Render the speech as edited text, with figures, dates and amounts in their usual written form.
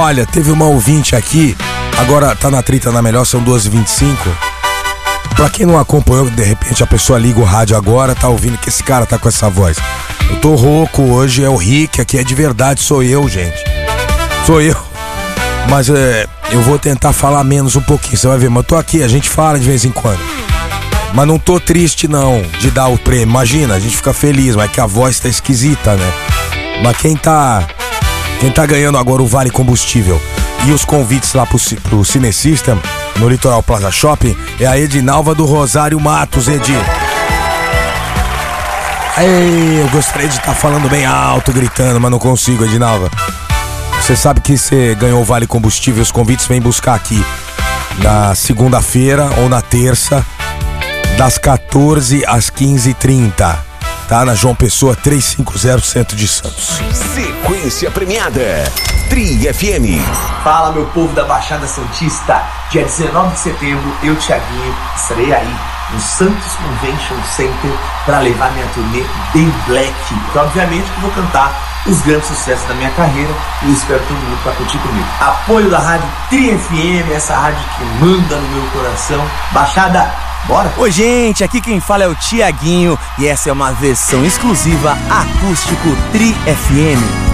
Olha, teve uma ouvinte aqui, agora tá na 30 na melhor, são 2h25. Pra quem não acompanhou, de repente a pessoa liga o rádio agora, tá ouvindo que esse cara tá com essa voz. Eu tô rouco hoje, é o Rick, aqui é de verdade, sou eu, gente. Sou eu. Mas eu vou tentar falar menos um pouquinho, você vai ver, mas eu tô aqui, a gente fala de vez em quando. Mas não tô triste não, de dar o prêmio, imagina, a gente fica feliz, mas que a voz tá esquisita, né? Mas quem tá ganhando agora o Vale Combustível e os convites lá pro Cine System, no Litoral Plaza Shopping, é a Edinalva do Rosário Matos, Edi. Ei, eu gostaria de estar falando bem alto, gritando, mas não consigo, Edinalva. Você sabe que você ganhou o Vale Combustível, os convites vem buscar aqui na segunda-feira ou na terça, das 14 às 15h30, tá? Na João Pessoa 350, Centro de Santos. Sequência premiada, Tri FM. Fala, meu povo da Baixada Santista. Dia 19 de setembro, eu, Thiaguinho, estarei aí no Santos Convention Center para levar minha turnê The Black. Então, obviamente que vou cantar os grandes sucessos da minha carreira e eu espero todo mundo para curtir comigo. Apoio da rádio Tri FM, essa rádio que manda no meu coração. Baixada, bora! Oi, gente, aqui quem fala é o Thiaguinho e essa é uma versão exclusiva acústico Tri FM.